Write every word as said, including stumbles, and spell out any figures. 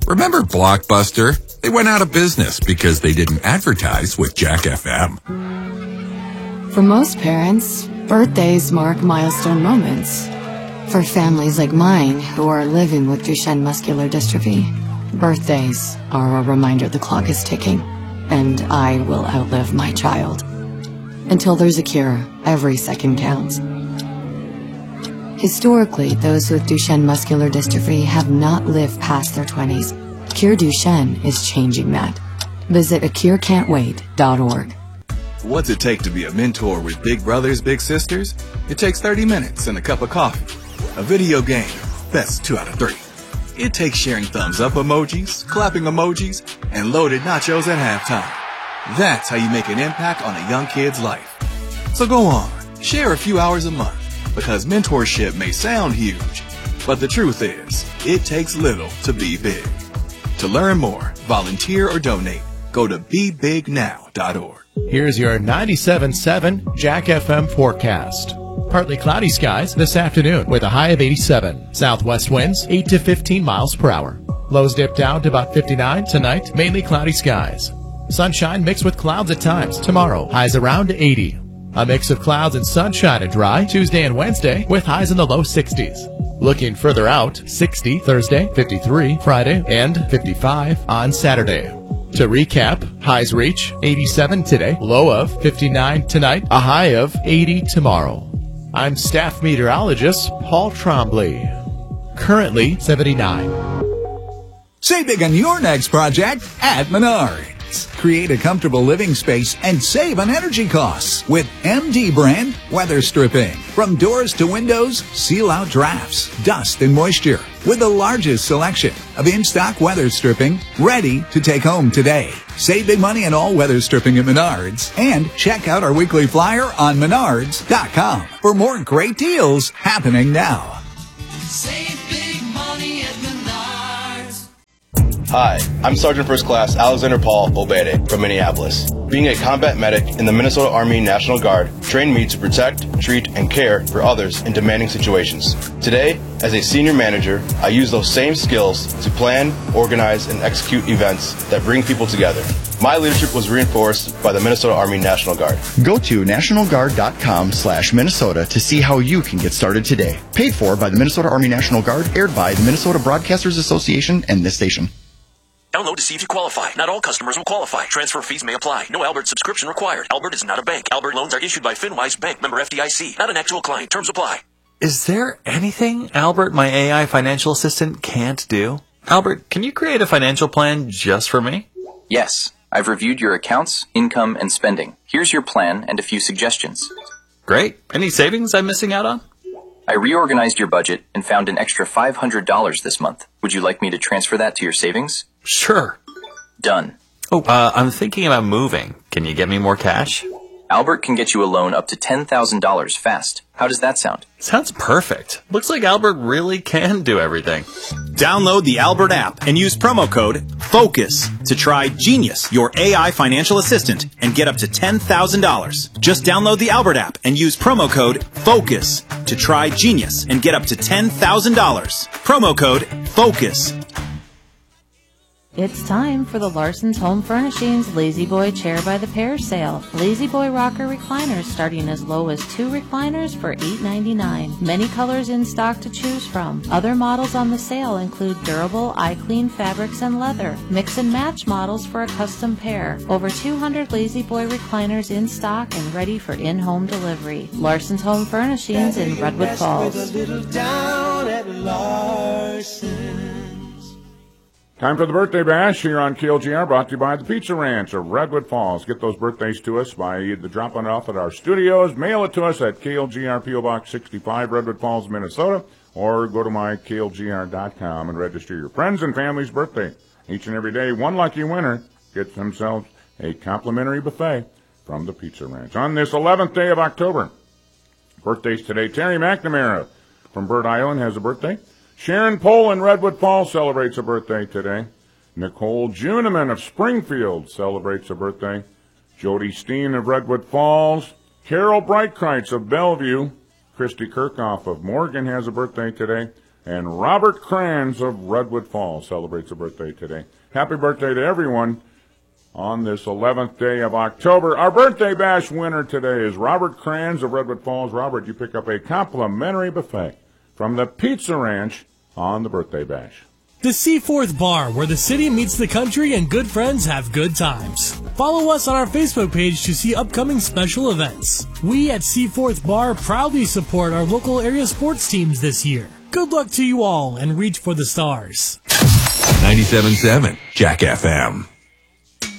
Remember Blockbuster? They went out of business because they didn't advertise with Jack F M. For most parents, birthdays mark milestone moments. For families like mine who are living with Duchenne muscular dystrophy, birthdays are a reminder the clock is ticking, and I will outlive my child. Until there's a cure, every second counts. Historically, those with Duchenne muscular dystrophy have not lived past their twenties. Cure Duchenne is changing that. Visit a cure can't wait dot org. What's it take to be a mentor with big brothers, big sisters? It takes thirty minutes and a cup of coffee. A video game, that's two out of three. It takes sharing thumbs up emojis, clapping emojis, and loaded nachos at halftime. That's how you make an impact on a young kid's life. So go on, share a few hours a month, because mentorship may sound huge, but the truth is, it takes little to be big. To learn more, volunteer, or donate, go to be big now dot org. Here's your ninety-seven point seven Jack F M forecast. Partly cloudy skies this afternoon with a high of eighty-seven. Southwest winds eight to fifteen miles per hour. Lows dip down to about fifty-nine tonight. Mainly cloudy skies. Sunshine mixed with clouds at times. Tomorrow, highs around eighty. A mix of clouds and sunshine and dry Tuesday and Wednesday with highs in the low sixties. Looking further out, sixty Thursday, fifty-three Friday, and fifty-five on Saturday. To recap, highs reach eighty-seven today, low of fifty-nine tonight, a high of eighty tomorrow. I'm staff meteorologist Paul Trombley. Currently seventy-nine. Save big on your next project at Menards. Create a comfortable living space and save on energy costs with M D brand weather stripping. From doors to windows, seal out drafts, dust, and moisture with the largest selection of in-stock weather stripping ready to take home today. Save big money on all weather stripping at Menards and check out our weekly flyer on menards dot com for more great deals happening now. Save big money at Menards. Hi, I'm Sergeant First Class Alexander Paul Obede from Minneapolis. Being a combat medic in the Minnesota Army National Guard trained me to protect, treat, and care for others in demanding situations. Today, as a senior manager, I use those same skills to plan, organize, and execute events that bring people together. My leadership was reinforced by the Minnesota Army National Guard. Go to national guard dot com slash Minnesota to see how you can get started today. Paid for by the Minnesota Army National Guard, aired by the Minnesota Broadcasters Association and this station. Download to see if you qualify. Not all customers will qualify. Transfer fees may apply. No Albert subscription required. Albert is not a bank. Albert loans are issued by FinWise Bank, member F D I C. Not an actual client. Terms apply. Is there anything Albert, my A I financial assistant, can't do? Albert, can you create a financial plan just for me? Yes. I've reviewed your accounts, income, and spending. Here's your plan and a few suggestions. Great. Any savings I'm missing out on? I reorganized your budget and found an extra five hundred dollars this month. Would you like me to transfer that to your savings? Sure. Done. Oh, uh, I'm thinking about moving. Can you get me more cash? Albert can get you a loan up to ten thousand dollars fast. How does that sound? Sounds perfect. Looks like Albert really can do everything. Download the Albert app and use promo code FOCUS to try Genius, your A I financial assistant, and get up to ten thousand dollars. Just download the Albert app and use promo code FOCUS to try Genius and get up to ten thousand dollars. Promo code FOCUS. It's time for the Larson's Home Furnishings Lazy Boy Chair by the Pair sale. Lazy Boy rocker recliners starting as low as two recliners for eight ninety-nine. Many colors in stock to choose from. Other models on the sale include durable, eye-clean fabrics and leather. Mix and match models for a custom pair. Over two hundred Lazy Boy recliners in stock and ready for in-home delivery. Larson's Home Furnishings in Redwood Falls. Time for the birthday bash here on K L G R, brought to you by the Pizza Ranch of Redwood Falls. Get those birthdays to us by either dropping it off at our studios, mail it to us at K L G R P O Box sixty-five, Redwood Falls, Minnesota, or go to my K L G R dot com and register your friends and family's birthday. Each and every day, one lucky winner gets themselves a complimentary buffet from the Pizza Ranch. On this eleventh day of October, birthdays today, Terry McNamara from Bird Island has a birthday. Sharon Pohl in Redwood Falls celebrates a birthday today. Nicole Juniman of Springfield celebrates a birthday. Jody Steen of Redwood Falls. Carol Breitkreitz of Bellevue. Christy Kirkhoff of Morgan has a birthday today. And Robert Kranz of Redwood Falls celebrates a birthday today. Happy birthday to everyone on this eleventh day of October. Our birthday bash winner today is Robert Kranz of Redwood Falls. Robert, you pick up a complimentary buffet from the Pizza Ranch on the birthday bash. The Seaforth Bar, where the city meets the country and good friends have good times. Follow us on our Facebook page to see upcoming special events. We at Seaforth Bar proudly support our local area sports teams this year. Good luck to you all and reach for the stars. ninety-seven point seven Jack F M.